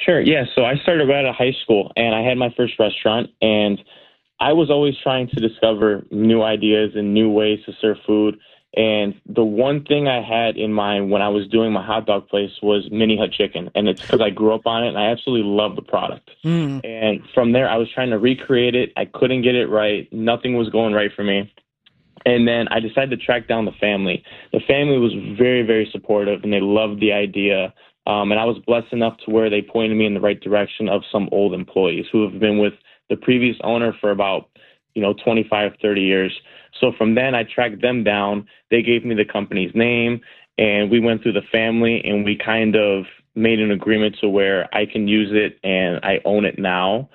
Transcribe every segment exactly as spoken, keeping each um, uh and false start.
Sure. Yeah. So I started right out of high school, and I had my first restaurant, and I was always trying to discover new ideas and new ways to serve food. And the one thing I had in mind when I was doing my hot dog place was Mini Hut Chicken. And it's because I grew up on it and I absolutely love the product. Mm. And from there, I was trying to recreate it. I couldn't get it right. Nothing was going right for me. And then I decided to track down the family. The family was very, very supportive and they loved the idea. Um, and I was blessed enough to where they pointed me in the right direction of some old employees who have been with the previous owner for about, you know, twenty-five, thirty years. So from then I tracked them down. They gave me the company's name and we went through the family and we kind of made an agreement to where I can use it and I own it now.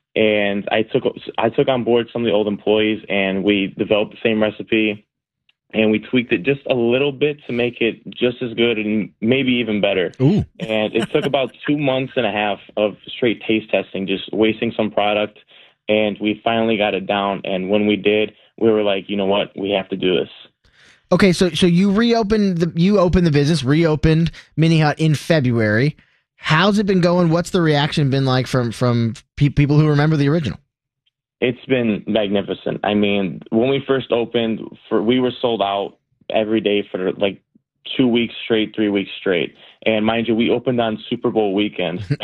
And I took, I took on board some of the old employees and we developed the same recipe and we tweaked it just a little bit to make it just as good and maybe even better. Ooh. And it took about two months and a half of straight taste testing, just wasting some product. And we finally got it down. And when we did, we were like, you know what, we have to do this. Okay, so so you reopened the you opened the business, reopened Mini Hut in February. How's it been going? What's the reaction been like from from pe- people who remember the original? It's been magnificent. I mean, when we first opened, for we were sold out every day for like two weeks straight, three weeks straight. And mind you, we opened on Super Bowl weekend. So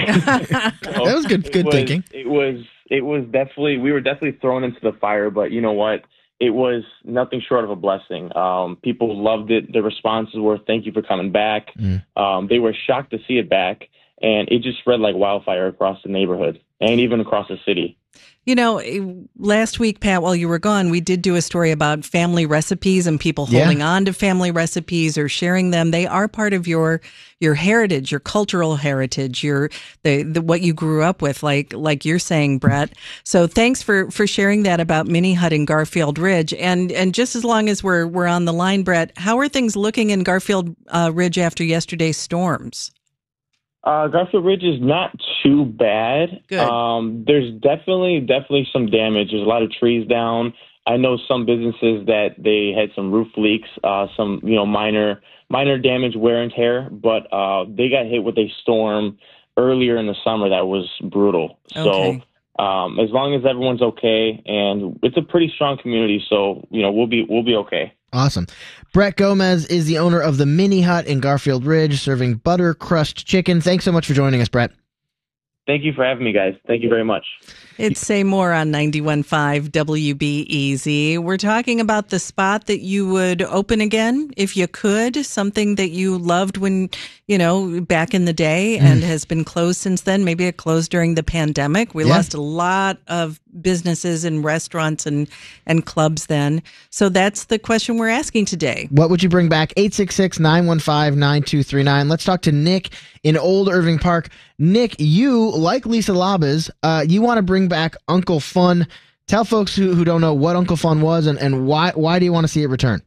that was good. Good was, thinking. It was. It was definitely. We were definitely thrown into the fire, but you know what? It was nothing short of a blessing. Um, people loved it. The responses were, "Thank you for coming back." Mm. Um, they were shocked to see it back, and it just spread like wildfire across the neighborhood and even across the city. You know, last week, Pat, while you were gone, we did do a story about family recipes and people holding yeah. on to family recipes or sharing them. They are part of your your heritage, your cultural heritage, your the, the what you grew up with, like like you're saying, Brett. So thanks for, for sharing that about Mini Hut in Garfield Ridge. And and just as long as we're we're on the line, Brett, how are things looking in Garfield uh, Ridge after yesterday's storms? Uh, Garfield Ridge is not too bad. Good. Um, there's definitely, definitely some damage. There's a lot of trees down. I know some businesses that they had some roof leaks, uh, some, you know, minor, minor damage, wear and tear, but, uh, they got hit with a storm earlier in the summer that was brutal. Okay. So, um, as long as everyone's okay, and it's a pretty strong community, so, you know, we'll be, we'll be okay. Awesome. Brett Gomez is the owner of the Mini Hut in Garfield Ridge, serving butter crust chicken. Thanks so much for joining us, Brett. Thank you for having me, guys. Thank you very much. It's Say More on ninety-one point five W B E Z. We're talking about the spot that you would open again if you could, something that you loved when, you know, back in the day and mm. has been closed since then. Maybe it closed during the pandemic. We yeah. lost a lot of businesses and restaurants and, and clubs then. So that's the question we're asking today. What would you bring back? eight six six, nine one five, nine two three nine. Let's talk to Nick in Old Irving Park. Nick, you, like Lisa Labas, uh, you want to bring back Uncle Fun. Tell folks who, who don't know what Uncle Fun was and, and why why do you want to see it return?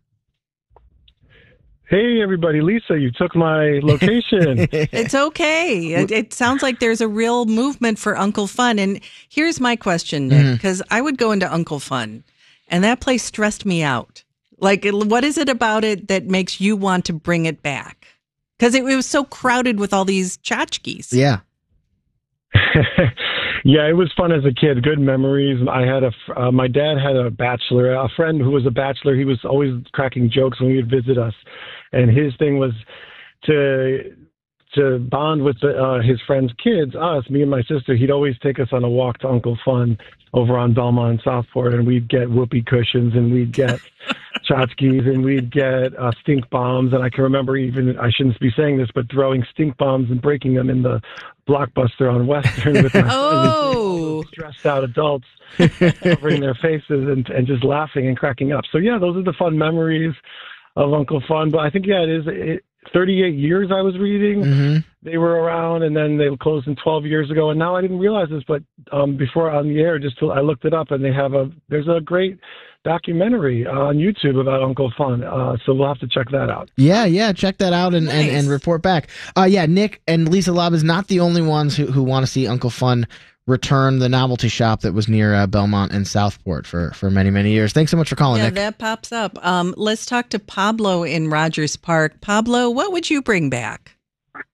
Hey, everybody. Lisa, you took my location. It's okay. It, it sounds like there's a real movement for Uncle Fun. And here's my question, Nick, because mm-hmm. I would go into Uncle Fun, and that place stressed me out. Like, what is it about it that makes you want to bring it back? Because it, it was so crowded with all these tchotchkes. Yeah. Yeah, it was fun as a kid. Good memories. I had a, uh, my dad had a bachelor, a friend who was a bachelor. He was always cracking jokes when he would visit us, and his thing was to to bond with the, uh, his friends' kids, us, me and my sister. He'd always take us on a walk to Uncle Fun over on Belmont and Southport, and we'd get whoopee cushions, and we'd get tchotchkes, and we'd get uh, stink bombs. And I can remember even, I shouldn't be saying this, but throwing stink bombs and breaking them in the Blockbuster on Western with my oh. stressed out adults covering their faces and, and just laughing and cracking up. So yeah, those are the fun memories of Uncle Fun. But I think, yeah, it is it, thirty-eight years I was reading. Mm-hmm. They were around, and then they closed in twelve years ago. And now I didn't realize this, but um, before on the air, just to, I looked it up, and they have a, there's a great documentary on YouTube about Uncle Fun. Uh, so we'll have to check that out. Yeah, yeah, check that out and, nice. and, and report back. Uh, yeah, Nick and Lisa Lab is not the only ones who, who want to see Uncle Fun return, the novelty shop that was near uh, Belmont and Southport for, for many, many years. Thanks so much for calling, yeah, Nick. Yeah, that pops up. Um, let's talk to Pablo in Rogers Park. Pablo, what would you bring back?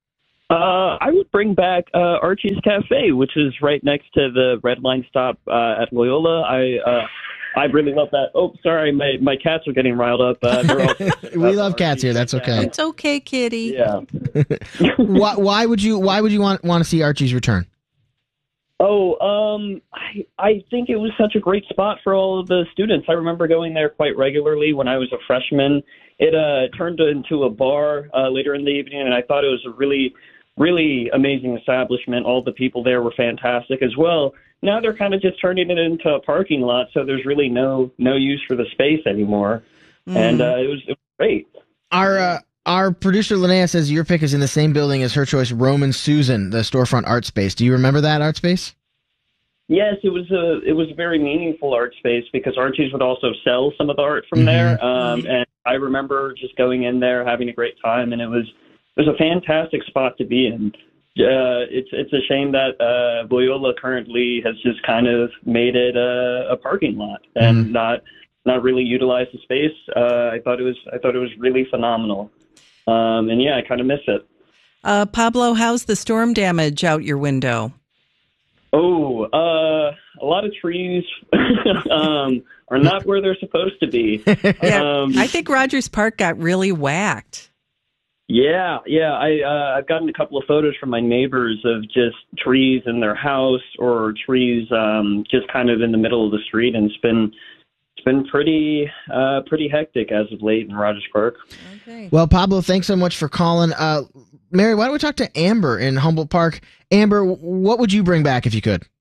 Uh, I would bring back uh, Archie's Cafe, which is right next to the Red Line stop uh, at Loyola. I uh, I really love that. Oh, sorry, my, my cats are getting riled up. Uh, they're all we love cats here. That's okay. It's okay, kitty. Yeah. why, why would you Why would you want want to see Archie's return? Oh, um, I I think it was such a great spot for all of the students. I remember going there quite regularly when I was a freshman. It uh, turned into a bar uh, later in the evening, and I thought it was a really, really amazing establishment. All the people there were fantastic as well. Now they're kind of just turning it into a parking lot, so there's really no no use for the space anymore. Mm. And uh, it was it was great. Our uh, our producer Linnea says your pick is in the same building as her choice, Roman Susan, the storefront art space. Do you remember that art space? Yes, it was a it was a very meaningful art space because Archie's would also sell some of the art from mm-hmm. there. Um, and I remember just going in there, having a great time, and it was it was a fantastic spot to be in. Uh, it's it's a shame that uh, Loyola currently has just kind of made it a, a parking lot and mm-hmm. not not really utilized the space. Uh, I thought it was I thought it was really phenomenal. Um, and yeah, I kind of miss it. Uh, Pablo, how's the storm damage out your window? Oh, uh, a lot of trees um, are not where they're supposed to be. yeah, um, I think Rogers Park got really whacked. Yeah, yeah. I, uh, I've gotten a couple of photos from my neighbors of just trees in their house or trees um, just kind of in the middle of the street, and it's been It's been pretty uh, pretty hectic as of late in Rogers Park. Okay. Well, Pablo, thanks so much for calling. Uh, Mary, why don't we talk to Amber in Humboldt Park? Amber, what would you bring back if you could?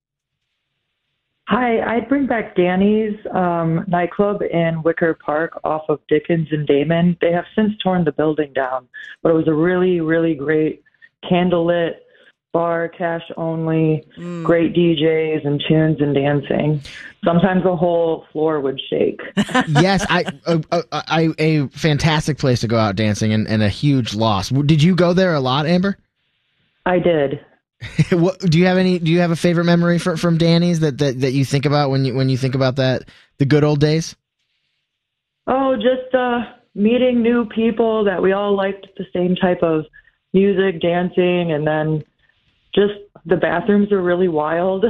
Hi, I'd bring back Danny's um, nightclub in Wicker Park off of Dickens and Damon. They have since torn the building down, but it was a really, really great candlelit bar, cash only, mm. great D Js and tunes and dancing. Sometimes the whole floor would shake. Yes, I, a, a, a, a fantastic place to go out dancing and, and a huge loss. Did you go there a lot, Amber? I did. What, do you have any? Do you have a favorite memory for, from Danny's that, that, that you think about when you when you think about that the good old days? Oh, just uh, meeting new people that we all liked the same type of music, dancing, and then just the bathrooms are really wild.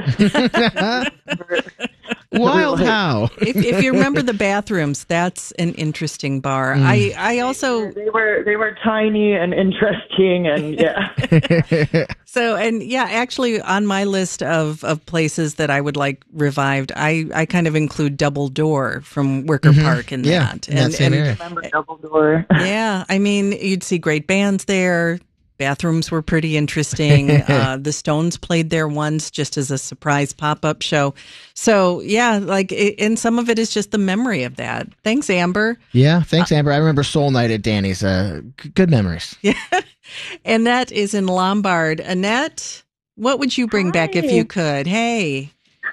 Wild how? if, if you remember the bathrooms, that's an interesting bar. Mm. I, I also they were they were tiny and interesting, and yeah. So and yeah, actually on my list of, of places that I would like revived, I, I kind of include Double Door from Wicker mm-hmm. Park in yeah, that. And, and, and remember Double Door? Yeah, I mean you'd see great bands there. Bathrooms were pretty interesting. uh, the Stones played there once just as a surprise pop-up show. So, yeah, like, it, and some of it is just the memory of that. Thanks, Amber. Yeah, thanks, Amber. I remember Soul Night at Danny's. Uh, g- good memories. Yeah. Annette is in Lombard. Annette, what would you bring Hi. back if you could? Hey.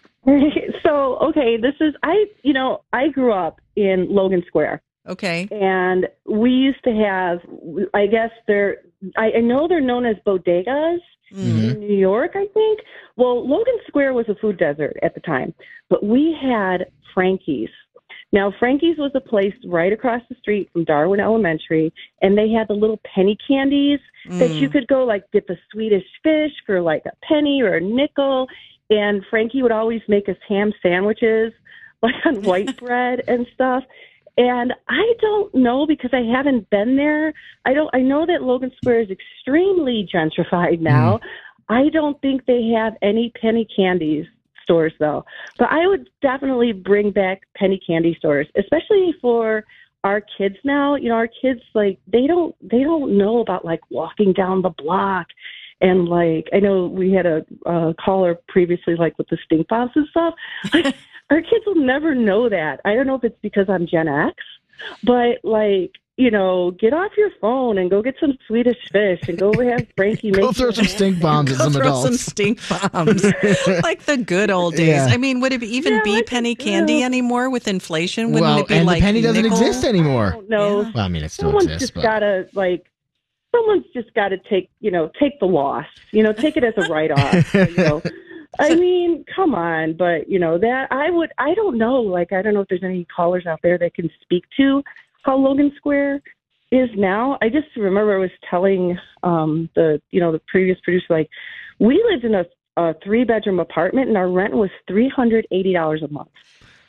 So, okay, this is, I, you know, I grew up in Logan Square. Okay. And we used to have, I guess they're, I, I know they're known as bodegas mm-hmm. in New York, I think. Well, Logan Square was a food desert at the time, but we had Frankie's. Now, Frankie's was a place right across the street from Darwin Elementary, and they had the little penny candies mm. that you could go, like, get the Swedish fish for, like, a penny or a nickel. And Frankie would always make us ham sandwiches, like, on white bread and stuff. And I don't know because I haven't been there. I don't. I know that Logan Square is extremely gentrified now. Mm. I don't think they have any penny candies stores though. But I would definitely bring back penny candy stores, especially for our kids now. You know, our kids like they don't they don't know about like walking down the block. And like I know we had a uh, caller previously, like with the stink bombs and stuff. Like, our kids will never know that. I don't know if it's because I'm Gen X, but like, you know, get off your phone and go get some Swedish fish and go have Frankie make Go throw some stink bombs at go some throw adults. some stink bombs. Like the good old days. Yeah. I mean, would it even yeah, be like, penny candy yeah. anymore with inflation? Wouldn't well, it be and like the penny doesn't nickel? exist anymore. No, Yeah. Well, I mean, it still someone's exists. just But... gotta like, someone's just gotta take, you know, take the loss. You know, take it as a write-off. You know. I mean, come on, but you know that I would. I don't know. Like, I don't know if there's any callers out there that can speak to how Logan Square is now. I just remember I was telling um, the you know the previous producer, like, we lived in a, a three bedroom apartment and our rent was three hundred eighty dollars a month.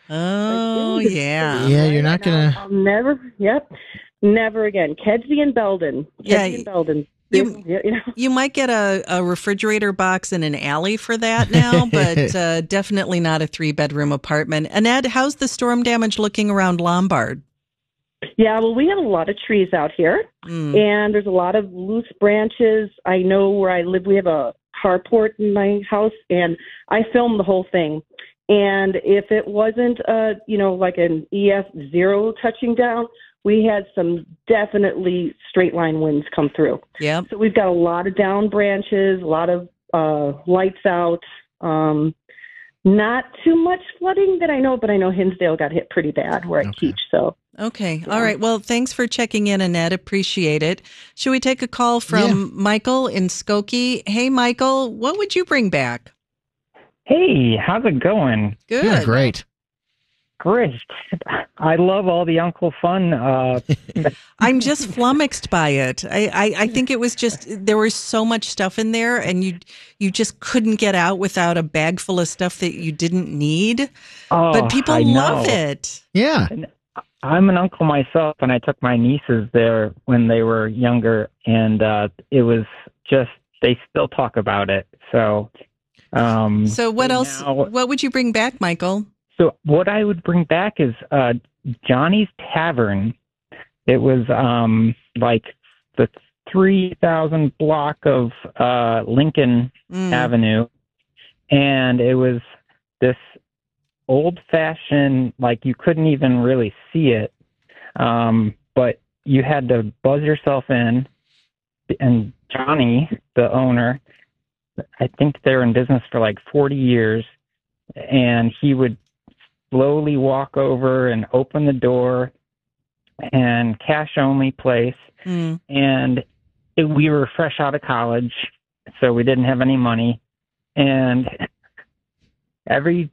Oh like, yeah, yeah. You're not gonna. I'll, I'll never. Yep, never again. Kedsey and Belden. Kedsey Yeah, and Belden. You, you know. you might get a, a refrigerator box in an alley for that now, but uh, definitely not a three bedroom apartment. Annette, how's the storm damage looking around Lombard? Yeah, well, we have a lot of trees out here, mm. and there's a lot of loose branches. I know where I live, we have a carport in my house, and I filmed the whole thing. And if it wasn't, uh, you know, like an E F zero touching down, we had some definitely straight line winds come through. Yeah. So we've got a lot of down branches, a lot of uh, lights out. Um, not too much flooding that I know, but I know Hinsdale got hit pretty bad where I okay. teach. So. Okay. Yeah. All right. Well, thanks for checking in, Annette. Appreciate it. Should we take a call from yeah. Michael in Skokie? Hey, Michael, what would you bring back? Hey, how's it going? Good. Yeah, great. Great. I love all the Uncle Fun. Uh... I'm just flummoxed by it. I, I, I think it was just, there was so much stuff in there and you you just couldn't get out without a bag full of stuff that you didn't need. Oh, but people I love know. it. Yeah. And I'm an uncle myself, and I took my nieces there when they were younger, and uh, it was just, they still talk about it. So, um, so what else, now, what would you bring back, Michael? So what I would bring back is uh, Johnny's Tavern. It was um, like the three thousand block of uh, Lincoln mm. Avenue, and it was this old-fashioned, like you couldn't even really see it, um, but you had to buzz yourself in, and Johnny, the owner, I think they're in business for like forty years, and he would slowly walk over and open the door, and cash-only place, mm. and it, we were fresh out of college, so we didn't have any money, and every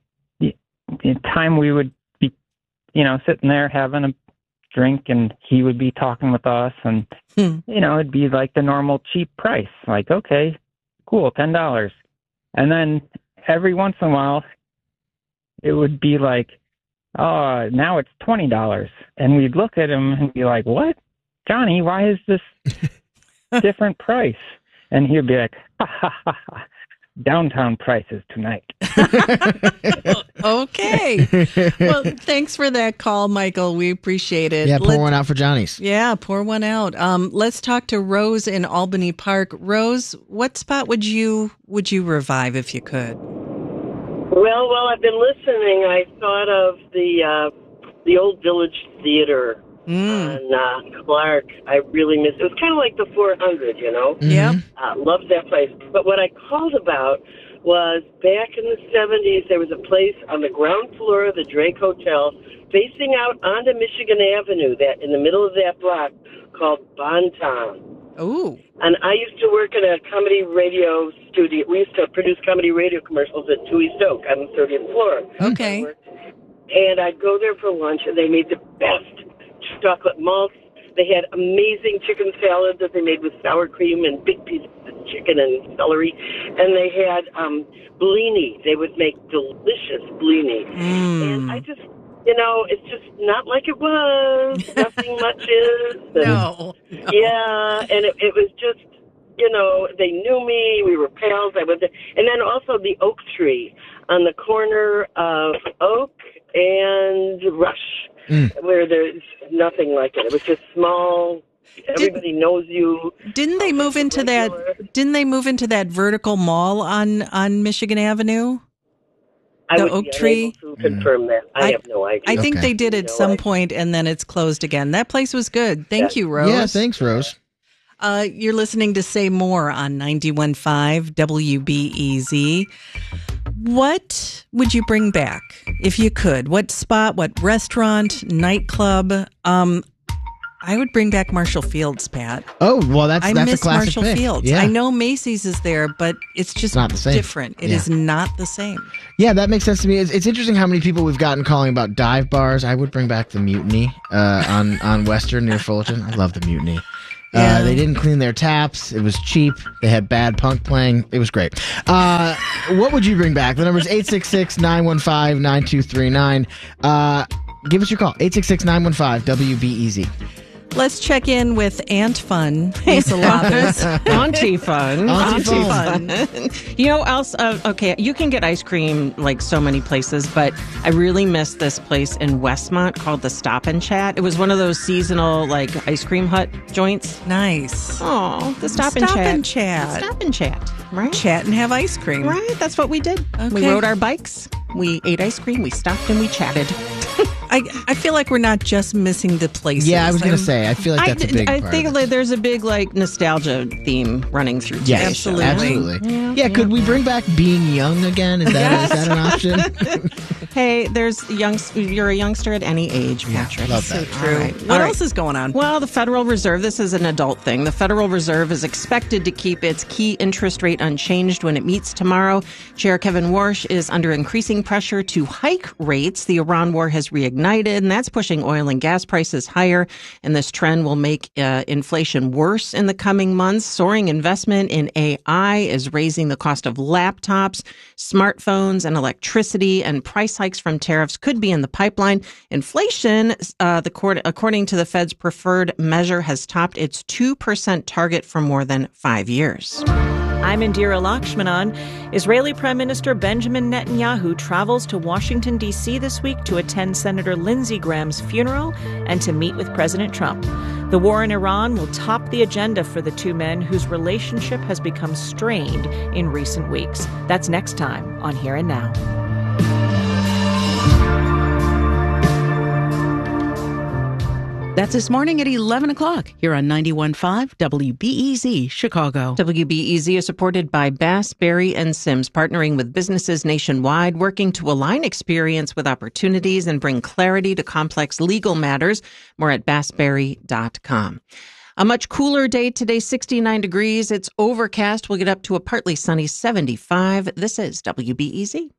time we would be, you know, sitting there having a drink, and he would be talking with us, and, hmm. you know, it'd be like the normal cheap price, like, okay, cool, ten dollars. And then every once in a while, it would be like, oh, now it's twenty dollars. And we'd look at him and be like, what? Johnny, why is this different price? And he'd be like, ha, ha, ha, ha. Downtown prices tonight. Okay. Well, thanks for that call, Michael. We appreciate it. Yeah, pour let's, one out for Johnny's. Yeah, pour one out. Um, let's talk to Rose in Albany Park. Rose, what spot would you would you revive if you could? Well, while I've been listening, I thought of the uh, the old Village Theater mm. on uh, Clark. I really miss it. It was kind of like the four hundred, you know? Mm-hmm. Yeah. Uh, loved that place. But what I called about was back in the seventies, there was a place on the ground floor of the Drake Hotel facing out onto Michigan Avenue, that in the middle of that block, called Bonton. Ooh. And I used to work in a comedy radio studio. We used to produce comedy radio commercials at Tui Stoke on the thirtieth floor. Okay. And I'd go there for lunch, and they made the best chocolate malts. They had amazing chicken salad that they made with sour cream and big pieces of chicken and celery. And they had um, blini. They would make delicious blini. Mm. And I just, you know, it's just not like it was. Nothing much is. And, no, no. Yeah, and it, it was just, you know, they knew me. We were pals. I went there. And then also the oak tree on the corner of Oak and Rush. Mm. Where there's nothing like it. It was just small. Everybody Did, knows you. Didn't they move into regular. that? Didn't they move into that vertical mall on, on Michigan Avenue? I the would oak be tree. To confirm that. I, I have no idea. I think okay. they did at no some idea. point, and then it's closed again. That place was good. Thank yeah. you, Rose. Yeah, thanks, Rose. Uh, you're listening to Say More on ninety-one point five W B E Z. What would you bring back if you could? What spot, what restaurant, nightclub? Um, I would bring back Marshall Fields, Pat. Oh, well, that's I that's miss a classic Marshall pick. Fields. Yeah. I know Macy's is there, but it's just It's not the same. different. It Yeah. is not the same. Yeah, that makes sense to me. It's, it's interesting how many people we've gotten calling about dive bars. I would bring back the Mutiny uh, on on Western near Fullerton. I love the Mutiny. Yeah. Uh, they didn't clean their taps. It was cheap. They had bad punk playing. It was great. Uh, what would you bring back? The number is eight six six, nine one five, nine two three nine. Uh, give us your call. eight six six, nine one five, W B E Z. Let's check in with Aunt Fun, Lisa Labas. Auntie Fun. Auntie Fun. You know, else, uh, okay, you can get ice cream like so many places, but I really miss this place in Westmont called the Stop and Chat. It was one of those seasonal like ice cream hut joints. Nice. Oh, the Stop, and Stop Chat. and Chat. The Stop and Chat. Right. Chat and have ice cream. Right. That's what we did. Okay. We rode our bikes. We ate ice cream. We stopped and we chatted. I, I feel like we're not just missing the places. Yeah, I was going to I'm- say, I feel like that's a big I part think of it. like, there's a big like nostalgia theme running through. Yes, today's show. absolutely. absolutely. Yeah, Yeah, could we bring back being young again? Is that, is that an option? Hey, there's young. You're a youngster at any age, Yeah, Patrick. love that. True. All right. What All right. else is going on? Well, the Federal Reserve, this is an adult thing. The Federal Reserve is expected to keep its key interest rate unchanged when it meets tomorrow. Chair Kevin Warsh is under increasing pressure to hike rates. The Iran war has reignited, and that's pushing oil and gas prices higher. And this trend will make uh, inflation worse in the coming months. Soaring investment in A I is raising the cost of laptops, smartphones, and electricity, and price hikes from tariffs could be in the pipeline. Inflation, uh, the court, according to the Fed's preferred measure, has topped its two percent target for more than five years. I'm Indira Lakshmanan. Israeli Prime Minister Benjamin Netanyahu travels to Washington, D C this week to attend Senator Lindsey Graham's funeral and to meet with President Trump. The war in Iran will top the agenda for the two men whose relationship has become strained in recent weeks. That's next time on Here and Now. That's this morning at eleven o'clock here on ninety-one point five W B E Z Chicago. W B E Z is supported by Bass, Berry, and Sims, partnering with businesses nationwide, working to align experience with opportunities and bring clarity to complex legal matters. More at bass berry dot com. A much cooler day today, sixty-nine degrees. It's overcast. We'll get up to a partly sunny seventy-five. This is W B E Z.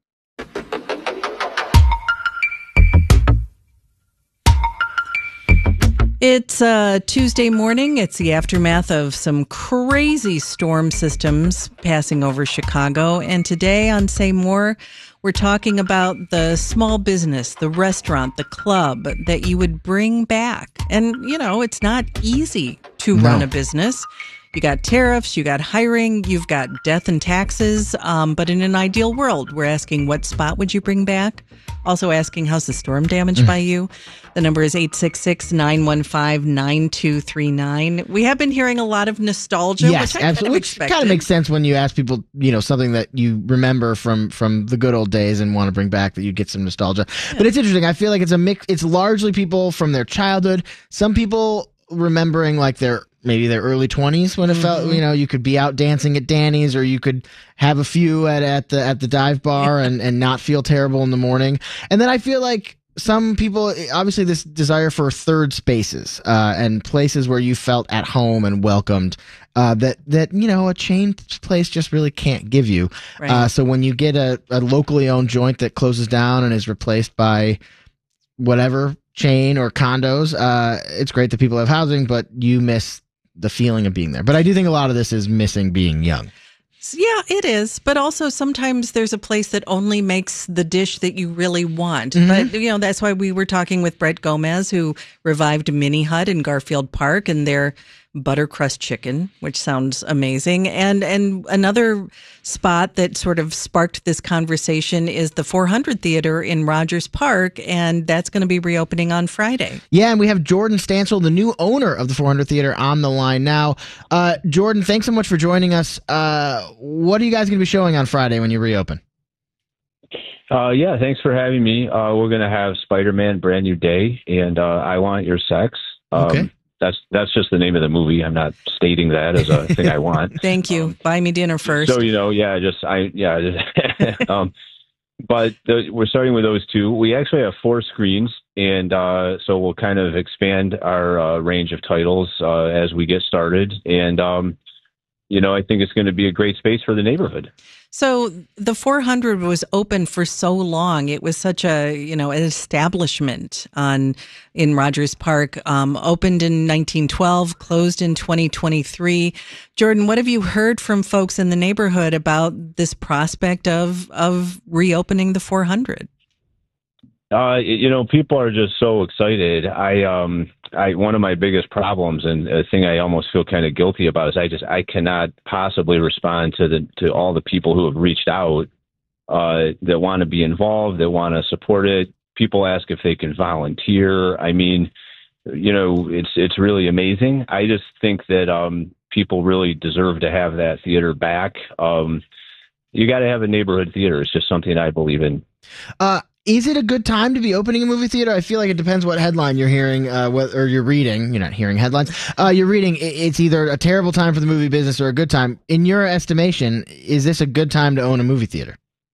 It's uh, Tuesday morning. It's the aftermath of some crazy storm systems passing over Chicago. And today on Say More, we're talking about the small business, the restaurant, the club that you would bring back. And, you know, it's not easy to No. run a business. You got tariffs, you got hiring, you've got death and taxes. Um, but in an ideal world, we're asking what spot would you bring back? Also asking how's the storm damaged by you? The number is eight six six, nine one five, nine two three nine. We have been hearing a lot of nostalgia, Yes, which I absolutely. kind of Which expected. kind of makes sense when you ask people, you know, something that you remember from from the good old days and want to bring back, that you get some nostalgia. But it's interesting. I feel like it's a mix. It's largely people from their childhood. Some people remembering like their maybe their early twenties when it felt, you know, you could be out dancing at Danny's, or you could have a few at, at the at the dive bar and, and not feel terrible in the morning. And then I feel like some people, obviously this desire for third spaces uh, and places where you felt at home and welcomed, uh, that, that, you know, a chain place just really can't give you. Right. Uh, so when you get a, a locally owned joint that closes down and is replaced by whatever chain or condos, uh, it's great that people have housing, but you miss the feeling of being there. But I do think a lot of this is missing being young. Yeah, it is. But also sometimes there's a place that only makes the dish that you really want. Mhm. But, you know, that's why we were talking with Brett Gomez, who revived Mini Hut in Garfield Park and their butter crust chicken, which sounds amazing. And and another spot that sort of sparked this conversation is the four hundred Theater in Rogers Park, and that's going to be reopening on Friday. Yeah, and we have Jordan Stansel, the new owner of the four hundred Theater, on the line now. Uh, Jordan, thanks so much for joining us. Uh, what are you guys going to be showing on Friday when you reopen? Uh, yeah, thanks for having me. Uh, we're going to have Spider-Man Brand New Day and uh, I Want Your Sex. Um, Okay. That's that's just the name of the movie. I'm not stating that as a thing I want. Thank you. Buy me dinner first. So, you know, yeah, just, I, yeah. Just, um, but the, we're starting with those two. We actually have four screens, And uh, so we'll kind of expand our uh, range of titles uh, as we get started. And, um, you know, I think it's going to be a great space for the neighborhood. So the four hundred was open for so long. It was such a, you know, an establishment on in Rogers Park. Um, opened in nineteen twelve, closed in twenty twenty-three. Jordan, what have you heard from folks in the neighborhood about this prospect of of reopening the four hundred? Uh, you know, people are just so excited. I, um, I, one of my biggest problems and a thing I almost feel kind of guilty about is I just, I cannot possibly respond to the, to all the people who have reached out, uh, that want to be involved, that want to support it. People ask if they can volunteer. I mean, you know, it's, it's really amazing. I just think that, um, people really deserve to have that theater back. Um, you got to have a neighborhood theater. It's just something I believe in. Uh, Is it a good time to be opening a movie theater? I feel like it depends what headline you're hearing, uh, what, or you're reading. You're not hearing headlines. Uh, you're reading. It's either a terrible time for the movie business or a good time. In your estimation, is this a good time to own a movie theater?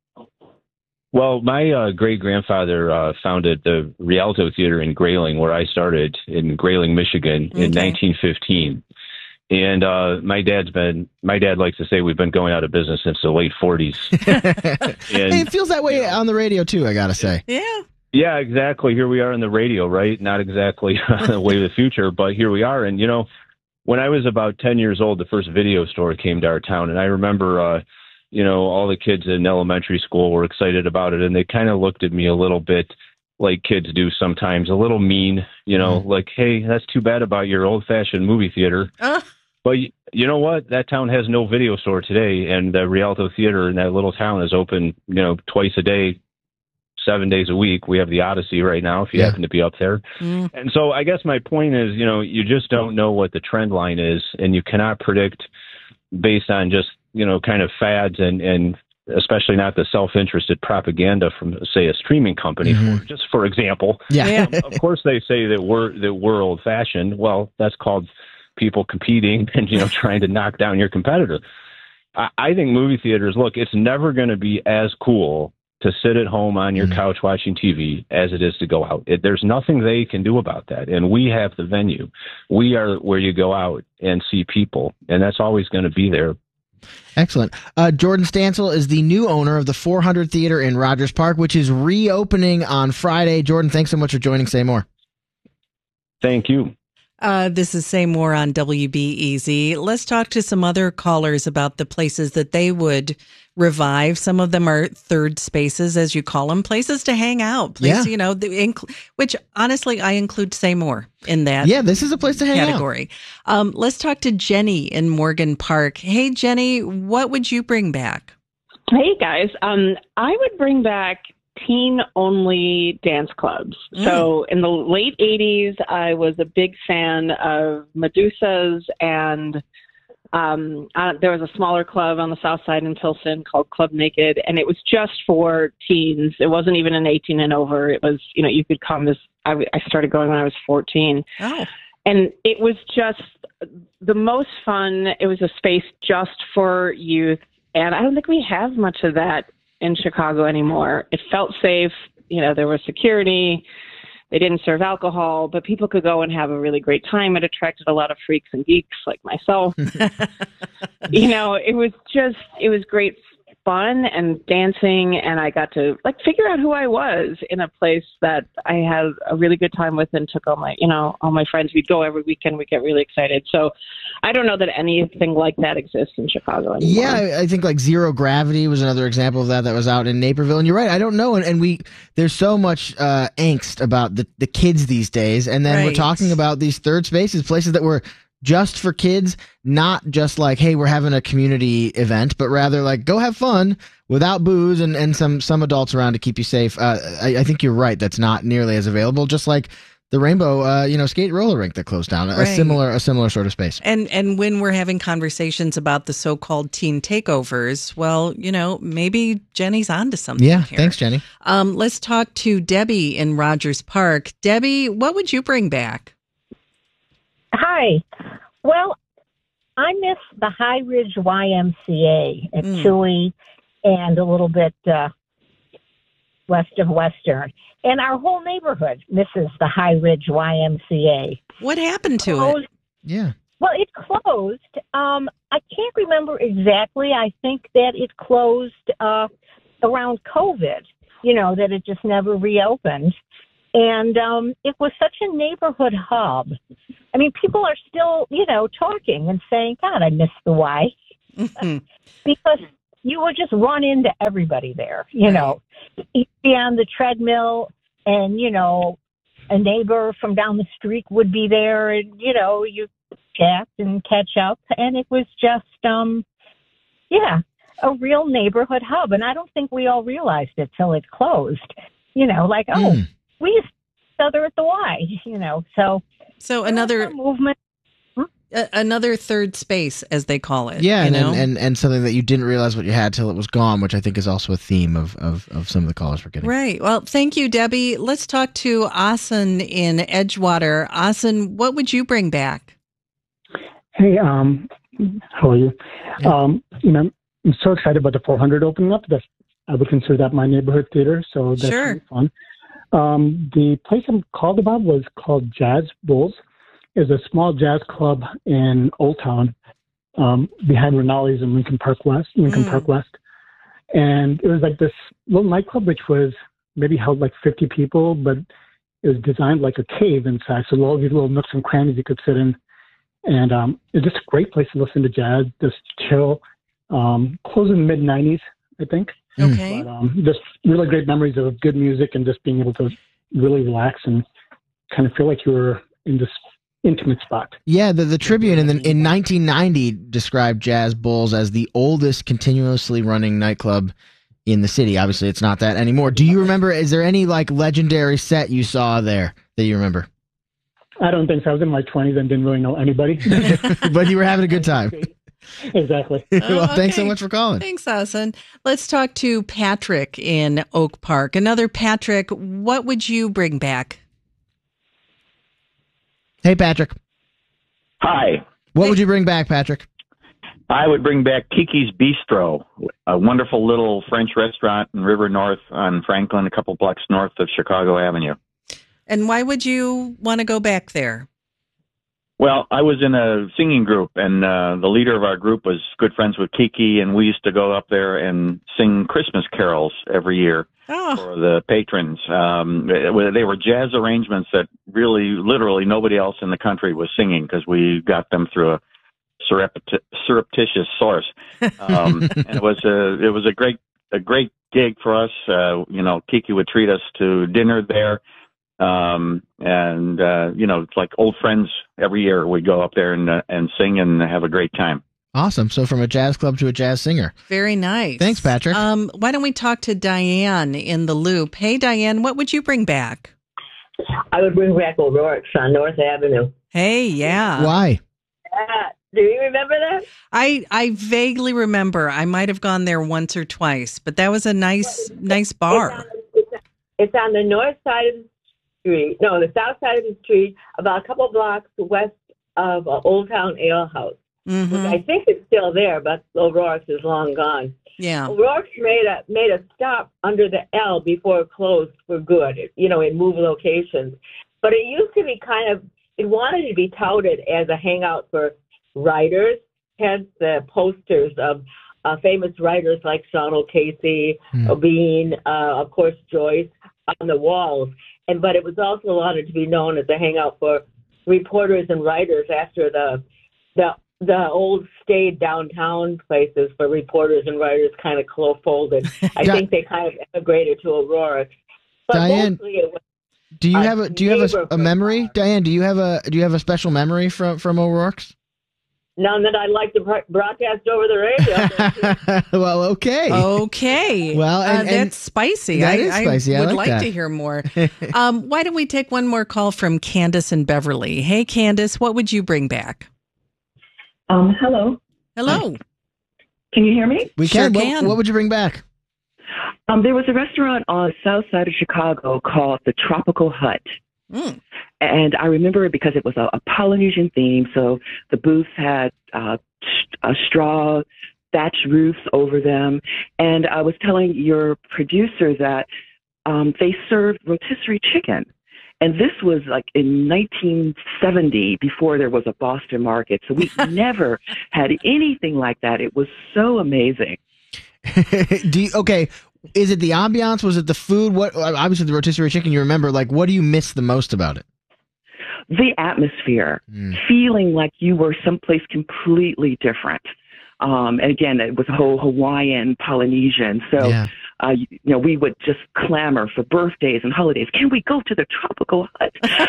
Well, my uh, great-grandfather uh, founded the Rialto Theater in Grayling, where I started in Grayling, Michigan, in okay. nineteen fifteen. And uh, my dad's been, my dad likes to say we've been going out of business since the late forties. And, hey, it feels that way yeah. on the radio too, I got to say. Yeah. Yeah, exactly. Here we are on the radio, right? Not exactly the way of the future, but here we are. And, you know, when I was about ten years old, the first video store came to our town. And I remember, uh, you know, all the kids in elementary school were excited about it. And they kind of looked at me a little bit like kids do sometimes, a little mean, you know, mm. like, hey, that's too bad about your old-fashioned movie theater. Uh. But you know what? That town has no video store today, and the Rialto Theater in that little town is open, you know, twice a day, seven days a week. We have the Odyssey right now, if you yeah. happen to be up there. Mm. And so I guess my point is, you know, you just don't know what the trend line is, and you cannot predict based on just, you know, kind of fads and, and especially not the self-interested propaganda from, say, a streaming company, mm-hmm. for, just for example. Yeah. um, of course, they say that we're, that we're old-fashioned. Well, that's called people competing and, you know, trying to knock down your competitor. I, I think movie theaters, look, it's never going to be as cool to sit at home on your mm. couch watching T V as it is to go out. It, there's nothing they can do about that. And we have the venue. We are where you go out and see people, and that's always going to be there. Excellent. Uh, Jordan Stansel is the new owner of the four hundred Theater in Rogers Park, which is reopening on Friday. Jordan, thanks so much for joining Say More. Thank you. Uh, this is Say More on W B E Z. Let's talk to some other callers about the places that they would revive. Some of them are third spaces, as you call them, places to hang out. Places, yeah. you know, the, inc- which honestly, I include Say More in that. Yeah, this is a place to hang category. out. Um, let's talk to Jenny in Morgan Park. Hey, Jenny, what would you bring back? Hey, guys. Um, I would bring back teen-only dance clubs. Mm. So in the late eighties, I was a big fan of Medusa's, and um, uh, there was a smaller club on the south side in Pilsen called Club Naked, and it was just for teens. It wasn't even an eighteen and over. It was, you know, you could come as, I, I started going when I was fourteen. Oh. And it was just the most fun. It was a space just for youth, and I don't think we have much of that in Chicago anymore. It felt safe. You know, there was security. They didn't serve alcohol, but people could go and have a really great time. It attracted a lot of freaks and geeks like myself. You know, it was just, it was great fun and dancing, and I got to like figure out who I was in a place that I had a really good time with and took all my, you know, all my friends. We'd go every weekend. We'd get really excited. So I don't know that anything like that exists in Chicago anymore. Yeah, I think like Zero Gravity was another example of that that was out in Naperville. And you're right, I don't know. And, and we there's so much uh, angst about the, the kids these days. And then right. we're talking about these third spaces, places that were just for kids, not just like, hey, we're having a community event, but rather like, go have fun without booze and, and some some adults around to keep you safe. Uh, I, I think you're right. That's not nearly as available, just like the Rainbow, uh, you know, skate roller rink that closed down, a right. similar a similar sort of space. And and when we're having conversations about the so-called teen takeovers, well, you know, maybe Jenny's onto something. Yeah, here. Thanks, Jenny. Um, let's talk to Debbie in Rogers Park. Debbie, what would you bring back? Hi. Well, I miss the High Ridge Y M C A at mm. Chewy and a little bit uh, west of Western. And our whole neighborhood misses the High Ridge Y M C A. What happened to Closed. it? Yeah. Well, it closed. Um, I can't remember exactly. I think that it closed uh, around COVID, you know, that it just never reopened. And um, it was such a neighborhood hub. I mean, people are still, you know, talking and saying, God, I miss the Y. Because you would just run into everybody there, you know. You'd be on the treadmill and, you know, a neighbor from down the street would be there and, you know, you chat and catch up. And it was just, um, yeah, a real neighborhood hub. And I don't think we all realized it till it closed. You know, like, oh, mm. we used to see each other at the Y, you know. So, so another movement. Another third space, as they call it. Yeah, you and, know? and, and and something that you didn't realize what you had till it was gone, which I think is also a theme of, of, of some of the callers we're getting. Right. Well, thank you, Debbie. Let's talk to Asen in Edgewater. Asen, what would you bring back? Hey, um, how are you? Yeah. Um, you know, I'm so excited about the four hundred opening up. That I would consider that my neighborhood theater, so that's sure. really fun. Um, the place I'm called about was called Jazz Bulls. Is a small jazz club in Old Town, um, behind Rinaldi's in Lincoln Park West, Lincoln mm. Park West. And it was like this little nightclub, which was maybe held like fifty people, but it was designed like a cave inside. So all these little nooks and crannies you could sit in. And um, it was just a great place to listen to jazz, just chill. Um, closed in the mid nineties, I think. Okay. But, um, just really great memories of good music and just being able to really relax and kind of feel like you were in this intimate spot. Yeah, the, the Tribune in, the, in nineteen ninety described Jazz Bulls as the oldest continuously running nightclub in the city. Obviously, it's not that anymore. Do you remember, is there any like legendary set you saw there that you remember? I don't think so. I was in my twenties and didn't really know anybody. But you were having a good time. Exactly. Oh, well, okay. Thanks so much for calling. Thanks, Asen. Let's talk to Patrick in Oak Park. Another Patrick, what would you bring back? Hey, Patrick. Hi. What hey. would you bring back, Patrick? I would bring back Kiki's Bistro, a wonderful little French restaurant in River North on Franklin, a couple blocks north of Chicago Avenue. And why would you want to go back there? Well, I was in a singing group, and uh, the leader of our group was good friends with Kiki, and we used to go up there and sing Christmas carols every year. Oh. For the patrons. Um, they were jazz arrangements that really, literally nobody else in the country was singing because we got them through a surrepti- surreptitious source. Um, and it was a, it was a great, a great gig for us. Uh, you know, Kiki would treat us to dinner there. Um, and, uh, you know, it's like old friends every year. We go up there and, uh, and sing and have a great time. Awesome. So from a jazz club to a jazz singer. Very nice. Thanks, Patrick. Um, why don't we talk to Diane in the Loop? Hey, Diane, what would you bring back? I would bring back O'Rourke's on North Avenue. Hey, yeah. Why? Uh, do you remember that? I, I vaguely remember. I might have gone there once or twice, but that was a nice, nice bar. It's on, it's on the north side of the street. No, the south side of the street, about a couple blocks west of uh, Old Town Ale House. Mm-hmm. I think it's still there, but O'Rourke's is long gone. Yeah. O'Rourke's made a made a stop under the L before it closed for good. It, you know, it moved locations, but it used to be kind of. It wanted to be touted as a hangout for writers. Hence the posters of uh, famous writers like Sean O'Casey, mm. O'Bean, uh, of course Joyce on the walls. And but it was also wanted to be known as a hangout for reporters and writers after the the. The old staid downtown places for reporters and writers kind of close folded. I Di- think they kind of emigrated to Aurora. But Diane, mostly it was do you a have a do you have a, a memory, Diane? Do you have a do you have a special memory from from O'Rourke's? None that I'd like to broadcast over the radio. Well, okay, okay. Well, and, uh, and that's spicy. That I, is spicy. I I would like like that. to hear more. um, why don't we take one more call from Candace and Beverly? Hey, Candace, what would you bring back? Um, hello. Hello. Can you hear me? We sure can. can. What, what would you bring back? Um, there was a restaurant on the south side of Chicago called the Tropical Hut. Mm. And I remember it because it was a, a Polynesian theme. So the booths had uh, a straw thatch roofs over them. And I was telling your producer that um, they served rotisserie chicken. And this was like in nineteen seventy, before there was a Boston market. So we never had anything like that. It was so amazing. do you, okay, is it the ambiance? Was it the food? What? Obviously, the rotisserie chicken. You remember, like, what do you miss the most about it? The atmosphere, mm. feeling like you were someplace completely different. Um, and again, it was whole Hawaiian, Polynesian. So. Yeah. Uh, you know, we would just clamor for birthdays and holidays. Can we go to the tropical hut?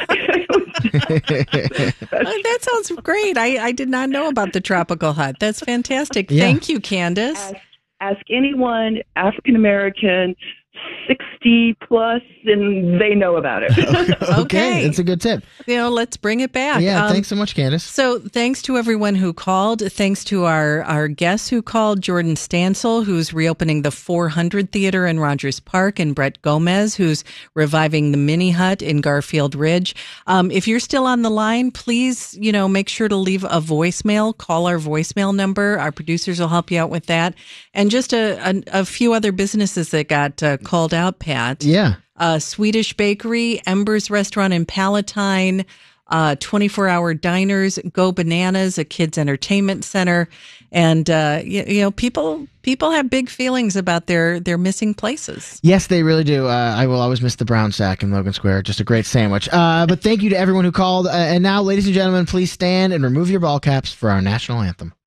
Oh, that sounds great. I, I did not know about the tropical hut. That's fantastic. Yeah. Thank you, Candace. Ask, ask anyone, African American, sixty plus, and they know about it. Okay. okay. It's a good tip. You know, let's bring it back. Yeah, um, thanks so much, Candace. So thanks to everyone who called. Thanks to our, our guests who called, Jordan Stansel, who's reopening the four hundred Theater in Rogers Park, and Brett Gomez, who's reviving the Mini Hut in Garfield Ridge. Um, if you're still on the line, please, you know, make sure to leave a voicemail. Call our voicemail number. Our producers will help you out with that. And just a, a, a few other businesses that got uh, called out, Pat. Yeah. Uh, Swedish Bakery, Embers Restaurant in Palatine, uh, twenty-four hour diners, Go Bananas, a kids entertainment center. And, uh, you, you know, people people have big feelings about their, their missing places. Yes, they really do. Uh, I will always miss the Brown Sack in Logan Square. Just a great sandwich. Uh, but thank you to everyone who called. Uh, and now, ladies and gentlemen, please stand and remove your ball caps for our national anthem.